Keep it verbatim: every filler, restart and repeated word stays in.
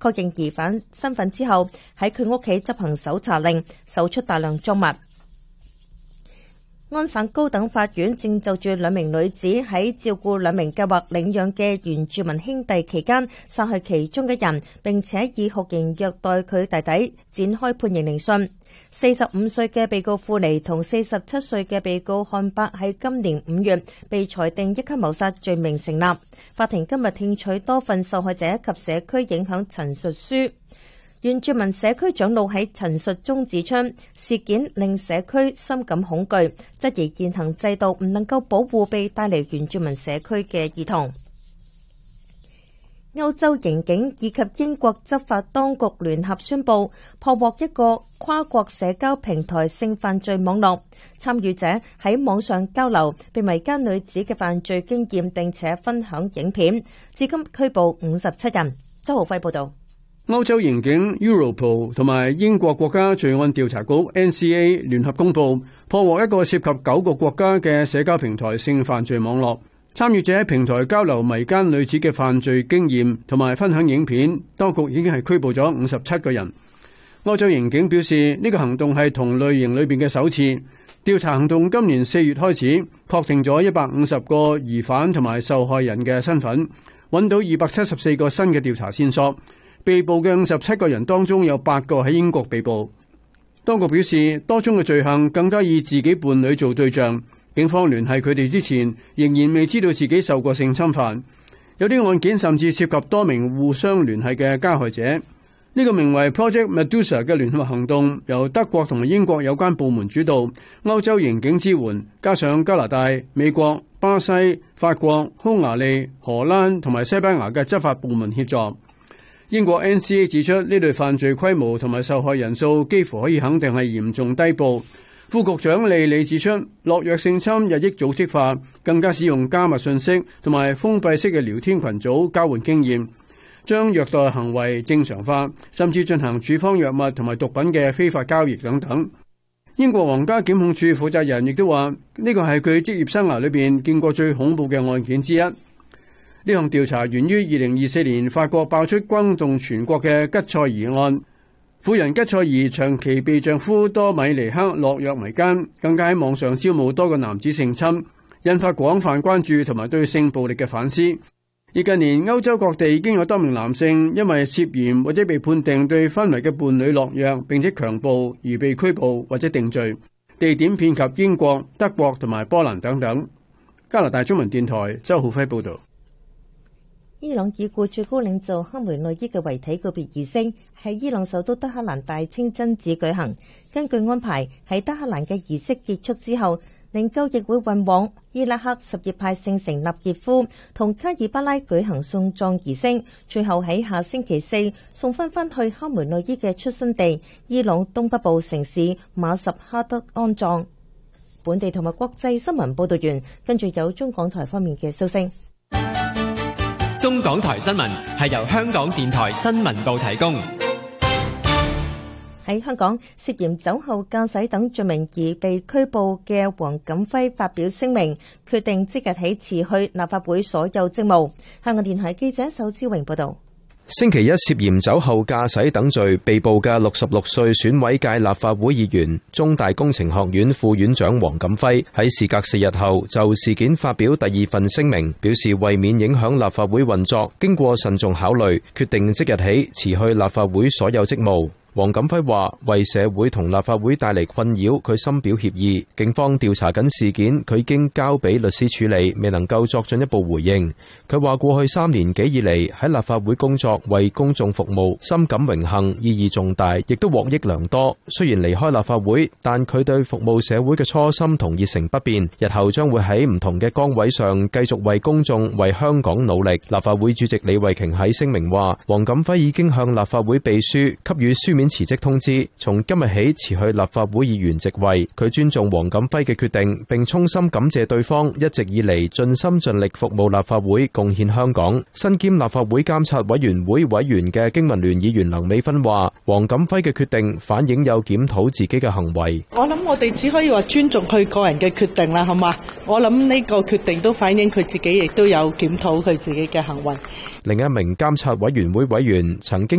確認疑犯身份之後，喺佢屋企執行搜查令，搜出大量贓物。安省高等法院正就住兩名女子喺照顧兩名計劃領養嘅原住民兄弟期間殺害其中一人，並且以酷刑虐待佢弟弟，展開判刑聆訊。四十五歲嘅被告庫尼同四十七歲嘅被告漢伯喺今年五月被裁定一級謀殺罪名成立。法庭今日聽取多份受害者及社區影響陳述書。原住民社區長老喺陳述中指出，事件令社區深感恐懼，質疑現行制度唔能夠保護被帶嚟原住民社區嘅兒童。歐洲刑警以及英國執法當局聯合宣布，破獲一個跨國社交平台性犯罪網絡，參與者喺網上交流被迷姦女子嘅犯罪經驗，並且分享影片，至今拘捕五十七人。周浩輝報道。 歐洲刑警 Europol 同埋英國國家罪案調查局 N C A 聯合公佈，破獲一個涉及九個國家嘅社交平台性犯罪網絡。參與者喺平台交流迷姦女子嘅犯罪經驗同埋分享影片，當局已經係拘捕咗五十七個人。歐洲刑警表示，呢個行動係同類型裏邊嘅首次。調查行動今年四月開始，確定咗一百五十個疑犯同埋受害人嘅身份，揾到二百七十四個新嘅調查線索。被捕嘅五十七個人當中有八個喺英國被捕。當局表示，多宗嘅罪行更加以自己伴侶做對象，警方聯繫佢哋之前仍然未知道自己受過性侵犯。有啲案件甚至涉及多名互相聯繫嘅加害者。呢個名為 Project Medusa 嘅聯合行動由德國同埋英國有關部門主導，歐洲刑警支援，加上加拿大、美國、巴西、法國、匈牙利、荷蘭同埋西班牙嘅執法部門協助。英國 N C A 指出，呢類犯罪規模同埋受害人數幾乎可以肯定係嚴重低報。副局長利利指出，絡繹性侵日益組織化，更加使用加密信息同埋封閉式嘅聊天群組交換經驗，將虐待行為正常化，甚至進行處方藥物同埋毒品嘅非法交易等等。英國皇家檢控處負責人亦都話，呢個係佢職業生涯裏邊見過最恐怖嘅案件之一。呢項調查源於二零二四年法國爆出轟動全國嘅吉塞爾案，婦人吉塞爾長期被丈夫多米尼克絡繹迷姦，更加喺網上招募多個男子性侵，引發廣泛關注同埋對性暴力嘅反思。而近年歐洲各地已經有多名男性因為涉嫌或者被判定對昏迷嘅伴侶絡繹並且強暴而被拘捕或者定罪，地點遍及英國、德國同埋波蘭等等。加拿大中文電台周浩輝報導。 伊朗已故最高領袖哈梅內伊嘅遺體告別儀式喺伊朗首都德黑蘭大清真寺舉行。根據安排，喺德黑蘭嘅儀式結束之後，靈柩亦會運往伊拉克什葉派聖城納傑夫同卡爾巴拉舉行送葬儀式，最後喺下星期四送翻返去哈梅內伊嘅出生地伊朗東北部城市馬什哈德安葬。本地同埋國際新聞報道完，跟住有中港台方面嘅消息。 中港台新聞係由香港電台新聞部提供。 喺香港涉嫌酒後駕駛等罪名而被拘捕嘅黃錦輝發表聲明，決定即日起辭去立法會所有職務。香港電台記者仇志榮報道。 星期一涉嫌酒後駕駛等罪被捕嘅六十六歲選委界立法會議員、中大工程學院副院長黃錦輝喺事隔四日後就事件發表第二份聲明，表示為免影響立法會運作，經過慎重考慮，決定即日起辭去立法會所有職務。黃錦輝話：為社會同立法會帶嚟困擾，佢深表歉意。警方調查緊事件，佢已經交俾律師處理，未能夠作進一步回應。佢話過去三年幾以嚟喺立法會工作，為公眾服務，深感榮幸，意義重大，亦都獲益良多。雖然離開立法會，但佢對服務社會嘅初心同熱誠不變，日後將會喺唔同嘅崗位上繼續為公眾、為香港努力。立法會主席李慧瓊喺聲明話：黃錦輝已經向立法會秘書給予書面辭職通知，從今日起辭去立法會議員席位。佢尊重黃錦輝嘅決定，並衷心感謝對方一直以嚟盡心盡力服務立法會，貢獻香港。身兼立法會監察委員會委員嘅經民聯議員林美芬話：黃錦輝嘅決定反映有檢討自己嘅行為。 我諗我哋只可以話尊重佢個人嘅決定啦，好嘛？我諗呢個決定都反映佢自己亦都有檢討佢自己嘅行為。 另一名監察委員會委員曾經